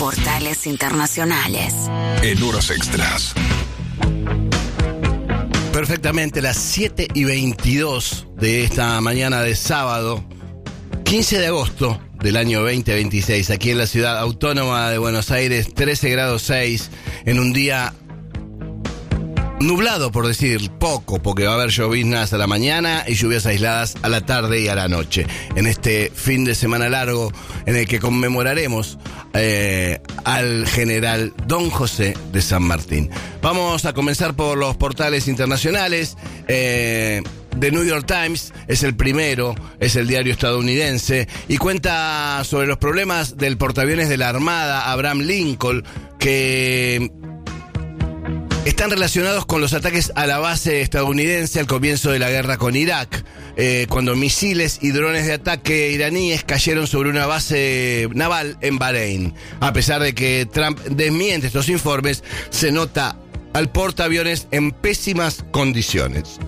Portales Internacionales. En horas extras. Perfectamente, las 7:22 de esta mañana de sábado, 15 de agosto del año 2026, aquí en la ciudad autónoma de Buenos Aires, 13 grados 6, en un día nublado, por decir poco, porque va a haber lloviznas a la mañana y lluvias aisladas a la tarde y a la noche. En este fin de semana largo en el que conmemoraremos al general Don José de San Martín. Vamos a comenzar por los portales internacionales. The New York Times es el primero, es el diario estadounidense, y cuenta sobre los problemas del portaaviones de la Armada, Abraham Lincoln, que están relacionados con los ataques a la base estadounidense al comienzo de la guerra con Irak, cuando misiles y drones de ataque iraníes cayeron sobre una base naval en Bahrein. A pesar de que Trump desmiente estos informes, se nota al portaaviones en pésimas condiciones.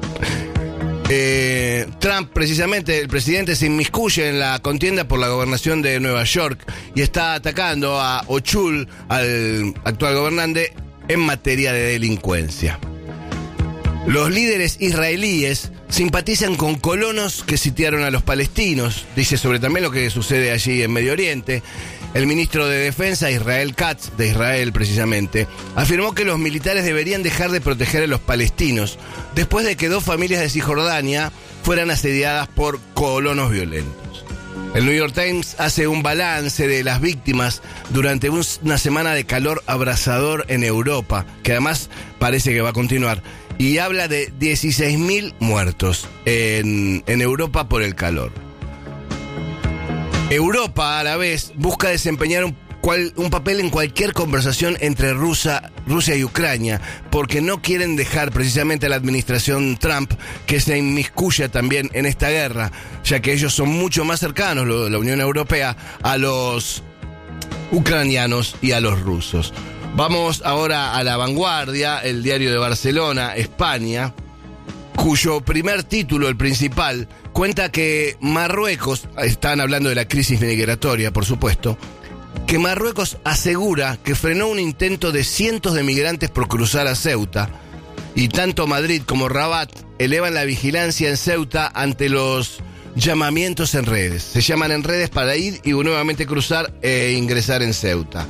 Trump, precisamente, el presidente, se inmiscuye en la contienda por la gobernación de Nueva York y está atacando a O'Toole, al actual gobernante, en materia de delincuencia. Los líderes israelíes simpatizan con colonos que sitiaron a los palestinos, dice sobre también lo que sucede allí en Medio Oriente. El ministro de Defensa, Israel Katz, de Israel precisamente, afirmó que los militares deberían dejar de proteger a los palestinos después de que 2 familias de Cisjordania fueran asediadas por colonos violentos. El New York Times hace un balance de las víctimas durante una semana de calor abrasador en Europa, que además parece que va a continuar, y habla de 16.000 muertos en Europa por el calor. Europa, a la vez, busca desempeñar un papel en cualquier conversación entre Rusia y Ucrania, porque no quieren dejar precisamente a la administración Trump que se inmiscuya también en esta guerra, ya que ellos son mucho más cercanos, la Unión Europea, a los ucranianos y a los rusos. Vamos ahora a La Vanguardia, el diario de Barcelona, España, cuyo primer título, el principal, cuenta que Marruecos, están hablando de la crisis migratoria, por supuesto, que Marruecos asegura que frenó un intento de cientos de migrantes por cruzar a Ceuta, y tanto Madrid como Rabat elevan la vigilancia en Ceuta ante los llamamientos en redes. Se llaman en redes para ir y nuevamente cruzar e ingresar en Ceuta.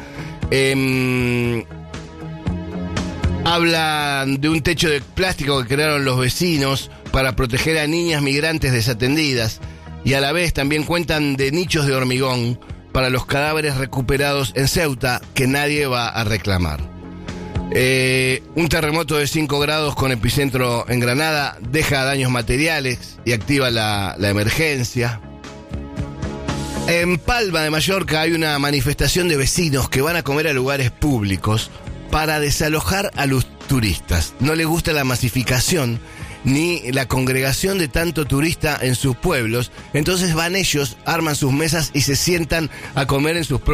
Hablan de un techo de plástico que crearon los vecinos para proteger a niñas migrantes desatendidas, y a la vez también cuentan de nichos de hormigón para los cadáveres recuperados en Ceuta que nadie va a reclamar. Un terremoto de 5 grados con epicentro en Granada deja daños materiales y activa la emergencia. En Palma de Mallorca hay una manifestación de vecinos que van a comer a lugares públicos para desalojar a los turistas. No les gusta la masificación ni la congregación de tanto turista en sus pueblos, entonces van ellos, arman sus mesas y se sientan a comer en sus